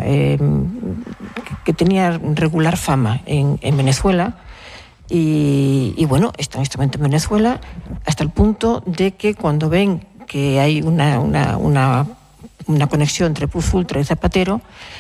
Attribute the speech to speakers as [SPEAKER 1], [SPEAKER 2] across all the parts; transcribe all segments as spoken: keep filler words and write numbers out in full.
[SPEAKER 1] eh, que tenía regular fama en, en Venezuela. Y, y bueno, está en este momento en Venezuela hasta el punto de que cuando ven que hay una, una, una, una conexión entre Plus Ultra y Zapatero,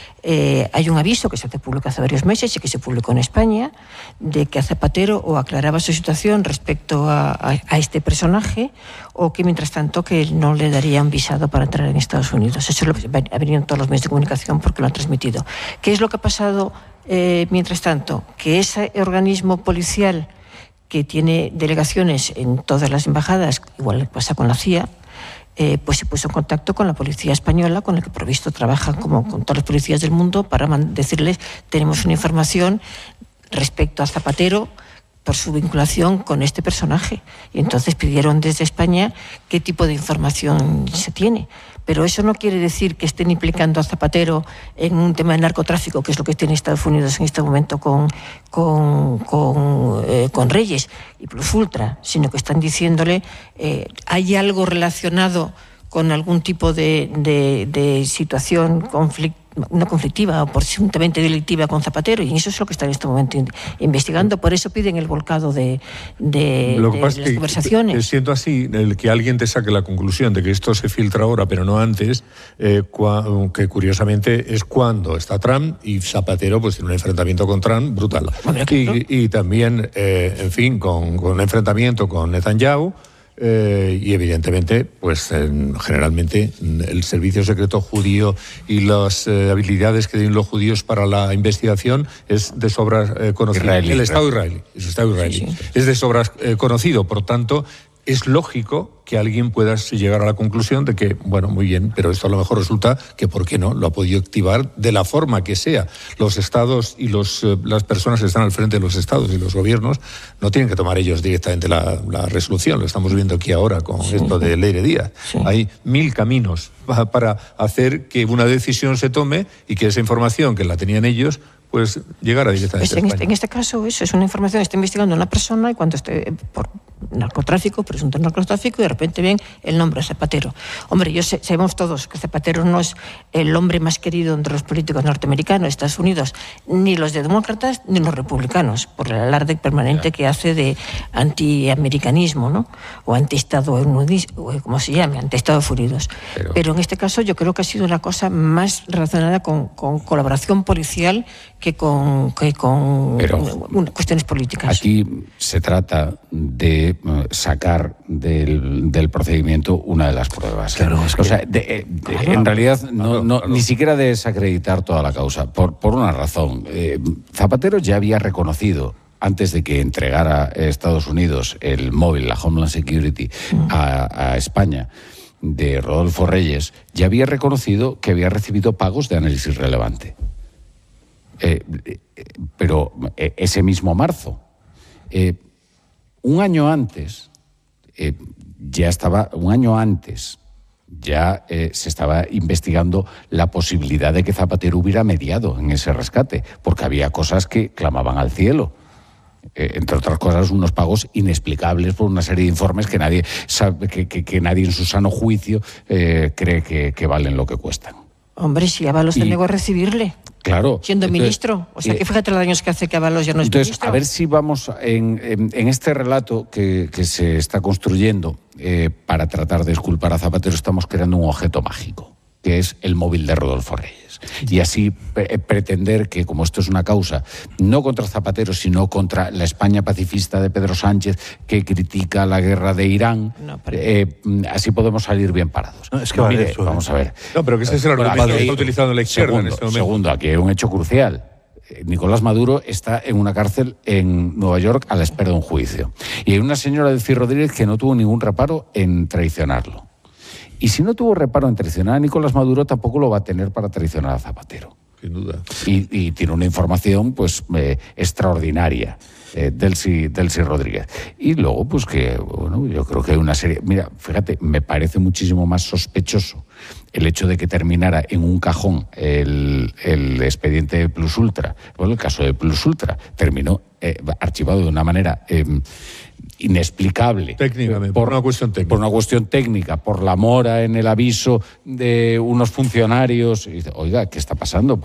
[SPEAKER 1] eh, hay un aviso que se hace público hace varios meses y que se publicó en España, de que a Zapatero o aclaraba su situación respecto a, a, a este personaje, o que mientras tanto que no le darían visado para entrar en Estados Unidos. Eso lo ha venido en todos los medios de comunicación porque lo han transmitido. ¿Qué es lo que ha pasado eh, mientras tanto? Que ese organismo policial que tiene delegaciones en todas las embajadas, igual que pasa con la C I A, Eh, pues se puso en contacto con la policía española, con la que por visto trabajan como con todas las policías del mundo, para decirles, tenemos una información respecto a Zapatero por su vinculación con este personaje. Y entonces pidieron desde España qué tipo de información se tiene. Pero eso no quiere decir que estén implicando a Zapatero en un tema de narcotráfico, que es lo que tiene Estados Unidos en este momento con, con, con, eh, con Reyes y Plus Ultra, sino que están diciéndole eh, hay algo relacionado con algún tipo de, de, de situación conflictiva, no conflictiva o presuntamente delictiva con Zapatero, y eso es lo que está en este momento in, investigando. Por eso piden el volcado de, de,
[SPEAKER 2] lo que
[SPEAKER 1] de
[SPEAKER 2] pasa
[SPEAKER 1] las
[SPEAKER 2] es que,
[SPEAKER 1] conversaciones.
[SPEAKER 2] Siento así, el que alguien te saque la conclusión de que esto se filtra ahora, pero no antes, eh, cua, que curiosamente es cuando está Trump y Zapatero pues tiene un enfrentamiento con Trump brutal.
[SPEAKER 1] Hombre, claro.
[SPEAKER 2] y, y también, eh, en fin, con, con un enfrentamiento con Netanyahu. Eh, y evidentemente, pues eh, generalmente el servicio secreto judío y las eh, habilidades que tienen los judíos para la investigación es de sobra eh, conocido.
[SPEAKER 3] Israelí,
[SPEAKER 2] el Estado israelí, el Estado israelí
[SPEAKER 1] sí, sí.
[SPEAKER 2] es de sobra eh, conocido, por tanto es lógico que alguien pueda llegar a la conclusión de que, bueno, muy bien, pero esto a lo mejor resulta que, ¿por qué no?, lo ha podido activar de la forma que sea. Los estados y los, eh, las personas que están al frente de los estados y los gobiernos no tienen que tomar ellos directamente la, la resolución. Lo estamos viendo aquí ahora con sí. esto de Leire Díaz. Sí. Hay mil caminos para, para hacer que una decisión se tome y que esa información que la tenían ellos pues llegara directamente
[SPEAKER 1] pues en,
[SPEAKER 2] a
[SPEAKER 1] este, en este caso eso es una información que está investigando una persona, y cuando esté por narcotráfico, presunto narcotráfico, y de repente ven el nombre de Zapatero. Hombre, yo sé, sabemos todos que Zapatero no es el hombre más querido entre los políticos norteamericanos de Estados Unidos, ni los de demócratas ni los republicanos, por el alarde permanente que hace de antiamericanismo, ¿no? O antiestado unidismo, como se llame, antiestados unidos. Pero... Pero en este caso yo creo que ha sido una cosa más relacionada con, con colaboración policial que con, que con
[SPEAKER 3] Pero
[SPEAKER 1] una, cuestiones políticas.
[SPEAKER 3] Aquí se trata de sacar del, del procedimiento una de las pruebas.
[SPEAKER 2] Claro, es que...
[SPEAKER 3] O sea, de, de, claro, en realidad no,
[SPEAKER 2] claro,
[SPEAKER 3] no,
[SPEAKER 2] claro.
[SPEAKER 3] ni siquiera de desacreditar toda la causa, por, por una razón. Eh, Zapatero ya había reconocido, antes de que entregara a Estados Unidos el móvil, la Homeland Security, mm. a, a España, de Rodolfo Reyes, ya había reconocido que había recibido pagos de análisis relevante. Eh, eh, pero eh, ese mismo marzo, eh, un año antes, eh, ya estaba, un año antes, ya eh, se estaba investigando la posibilidad de que Zapatero hubiera mediado en ese rescate, porque había cosas que clamaban al cielo. Eh, entre otras cosas, unos pagos inexplicables por una serie de informes que nadie sabe, que, que, que nadie en su sano juicio eh, cree que, que valen lo que cuestan.
[SPEAKER 1] Hombre, si Ábalos se negó a recibirle.
[SPEAKER 3] Claro.
[SPEAKER 1] Siendo
[SPEAKER 3] entonces,
[SPEAKER 1] ministro. O sea,
[SPEAKER 3] eh,
[SPEAKER 1] que fíjate los años que hace que Ábalos ya no es
[SPEAKER 3] entonces,
[SPEAKER 1] ministro.
[SPEAKER 3] A ver si vamos en, en, en este relato que, que se está construyendo eh, para tratar de exculpar a Zapatero, estamos creando un objeto mágico, que es el móvil de Rodolfo Reyes. Y así pre pretender que, como esto es una causa no contra Zapatero, sino contra la España pacifista de Pedro Sánchez, que critica la guerra de Irán, no, pero... eh, así podemos salir bien parados.
[SPEAKER 4] No, es que
[SPEAKER 3] no,
[SPEAKER 4] vale
[SPEAKER 3] mire,
[SPEAKER 4] eso,
[SPEAKER 3] vamos
[SPEAKER 4] ¿eh?
[SPEAKER 3] a ver.
[SPEAKER 2] No, pero que ese es el argumento
[SPEAKER 3] bueno,
[SPEAKER 2] que está utilizando la izquierda
[SPEAKER 3] segundo,
[SPEAKER 2] en este momento.
[SPEAKER 3] Segundo, aquí hay un hecho crucial. Nicolás Maduro está en una cárcel en Nueva York a la espera de un juicio. Y hay una señora Delcy Rodríguez que no tuvo ningún reparo en traicionarlo. Y si no tuvo reparo en traicionar a Nicolás Maduro, tampoco lo va a tener para traicionar a Zapatero.
[SPEAKER 2] Sin duda.
[SPEAKER 3] Y, y tiene una información pues eh, extraordinaria, eh, Delcy, Delcy Rodríguez. Y luego, pues que, bueno, yo creo que hay una serie... Mira, fíjate, me parece muchísimo más sospechoso el hecho de que terminara en un cajón el, el expediente de Plus Ultra. Bueno, el caso de Plus Ultra terminó eh, archivado de una manera... Eh, inexplicable.
[SPEAKER 2] Técnicamente, por, por una cuestión técnica.
[SPEAKER 3] Por una cuestión técnica, por la mora en el aviso de unos funcionarios. Y dice, oiga, ¿qué está pasando?